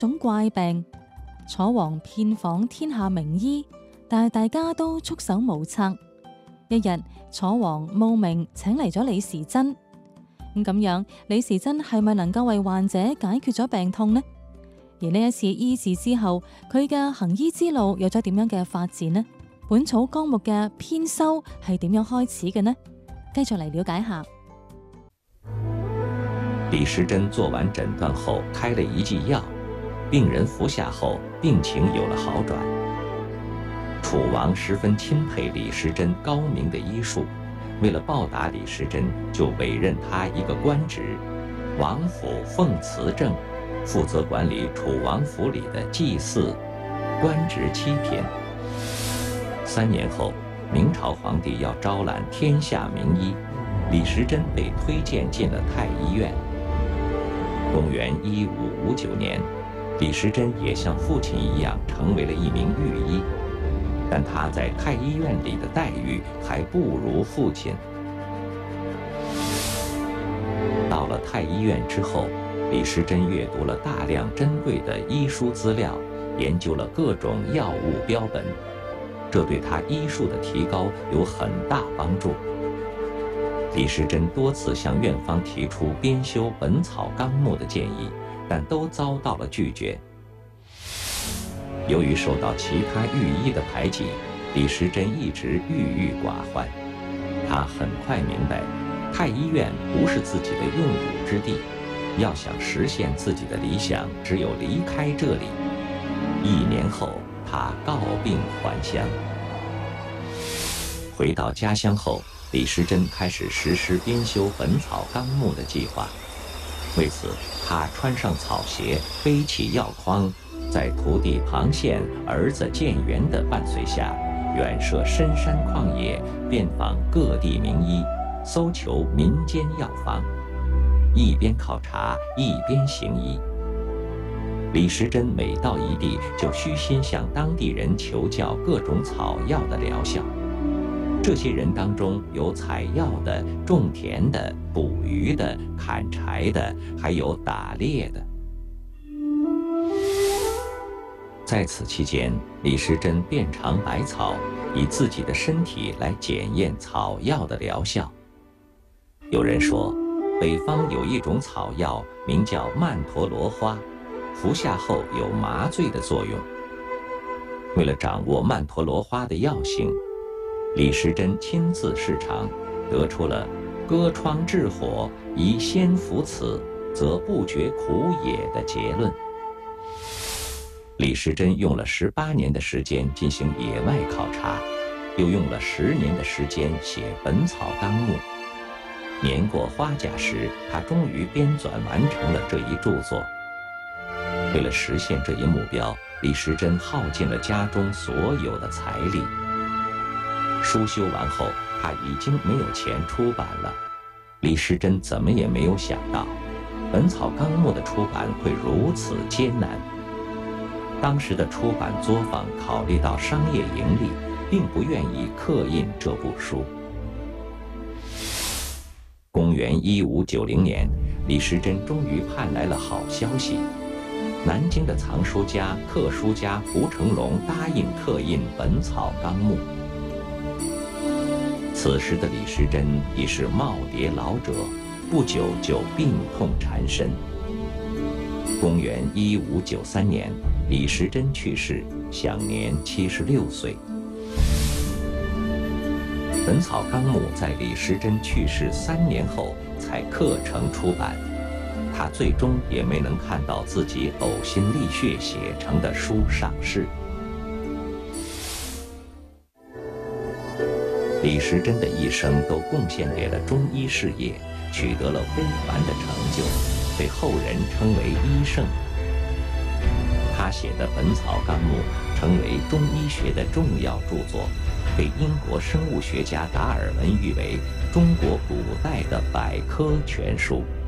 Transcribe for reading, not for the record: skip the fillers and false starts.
種怪病。楚王遍訪天下名醫，但係大家都束手無策。一日，楚王慕名請嚟咗李時珍。咁樣，李時珍係咪能夠為患者解決咗病痛呢？而呢一次醫治之後，佢嘅行醫之路有咗點樣嘅發展呢？《本草綱目》嘅編修係點樣開始嘅呢？繼續嚟了解下。 李時珍做完診斷後，開了一劑藥，病人服下後，病情有了好轉。楚王十分欽佩李時珍高明的醫術，為了報答李時珍，就委任他一個官職——王府奉祠正，負責管理楚王府裏的祭祀、官職7品。3年後，明朝皇帝要招攬天下名醫，李時珍被推薦進了太醫院。公元1559年，李時珍也像父親一樣成為了一名御醫，但他在太醫院裏的待遇還不如父親。到了太醫院之後，李時珍閱讀了大量珍貴的醫書資料，研究了各種藥物標本，這對他醫術的提高有很大幫助。李時珍多次向院方提出編修《本草綱目》的建議，但都遭到了拒絕。由於受到其他御醫的排擠，李時珍一直鬱鬱寡歡。他很快明白，太醫院不是自己的用武之地，要想實現自己的理想，只有離開這裡。1年後，他告病還鄉。回到家鄉後，李時珍開始實施編修《本草綱目》的計劃。為此，他穿上草鞋，背起藥筐，在徒弟龐憲、兒子建元的伴隨下，遠涉深山曠野，遍訪各地名醫，搜求民間藥方，一邊考察，一邊行醫。李時珍每到一地，就虛心向當地人求教各種草藥的療效。這些人當中有採藥的、種田的、捕魚的、砍柴的，還有打獵的。在此期間，李時珍遍嘗百草，以自己的身體來檢驗草藥的療效。有人說，北方有一種草藥名叫曼陀羅花，服下後有麻醉的作用。為了掌握曼陀羅花的藥性，李時珍親自試嘗，得出了割瘡治火，宜先服此，則不覺苦也的結論。李時珍用了18年的時間進行野外考察，又用了10年的時間寫《本草綱目》。年過花甲時，他終於編纂完成了這一著作。為了實現這一目標，李時珍耗盡了家中所有的財力。書修完後，他已經沒有錢出版了。李時珍怎麼也沒有想到，《本草綱目》的出版會如此艱難。當時的出版作坊考慮到商業盈利，並不願意刻印這部書。公元1590年，李時珍終於盼來了好消息。南京的藏書家、刻書家胡成龍答應刻印《本草綱目》。此時的李時珍已是耄耋老者，不久就病痛纏身。公元1593年，李時珍去世，享年76歲。《本草綱目》在李時珍去世3年後才刻成出版，他最終也沒能看到自己嘔心瀝血寫成的書上市。李時珍的一生都貢獻給了中醫事業，取得了非凡的成就，被後人稱為醫聖。他寫的《本草綱目》成為中醫學的重要著作，被英國生物學家達爾文譽為中國古代的百科全書。